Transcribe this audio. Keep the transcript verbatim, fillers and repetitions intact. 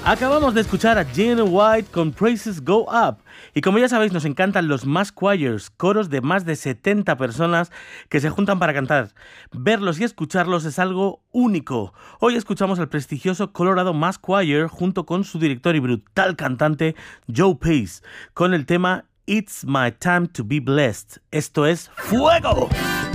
Acabamos de escuchar a Gene White con Praises Go Up. Y como ya sabéis, nos encantan los mass choirs, coros de más de setenta personas que se juntan para cantar. Verlos y escucharlos es algo único. Hoy escuchamos al prestigioso Colorado Mass Choir junto con su director y brutal cantante Joe Pace, con el tema It's My Time to Be Blessed. Esto es ¡Fuego!